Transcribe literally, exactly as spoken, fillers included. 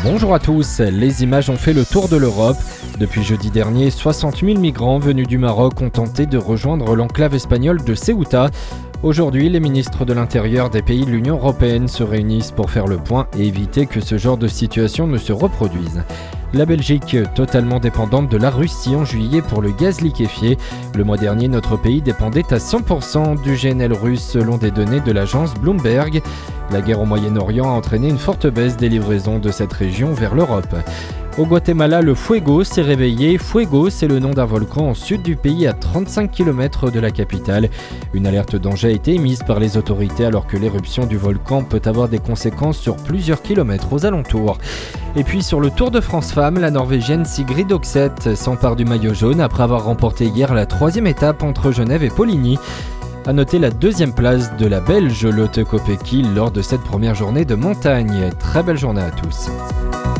Bonjour à tous, les images ont fait le tour de l'Europe. Depuis jeudi dernier, soixante mille migrants venus du Maroc ont tenté de rejoindre l'enclave espagnole de Ceuta. Aujourd'hui, les ministres de l'Intérieur des pays de l'Union européenne se réunissent pour faire le point et éviter que ce genre de situation ne se reproduise. La Belgique, totalement dépendante de la Russie en juillet pour le gaz liquéfié. Le mois dernier, notre pays dépendait à cent pour cent du G N L russe selon des données de l'agence Bloomberg. La guerre au Moyen-Orient a entraîné une forte baisse des livraisons de cette région vers l'Europe. Au Guatemala, le Fuego s'est réveillé. Fuego, c'est le nom d'un volcan au sud du pays à trente-cinq kilomètres de la capitale. Une alerte danger a été émise par les autorités alors que l'éruption du volcan peut avoir des conséquences sur plusieurs kilomètres aux alentours. Et puis sur le Tour de France Femmes, la Norvégienne Sigrid Oxeth s'empare du maillot jaune après avoir remporté hier la troisième étape entre Genève et Poligny. À noter la deuxième place de la Belge Lotte Kopecky lors de cette première journée de montagne. Très belle journée à tous.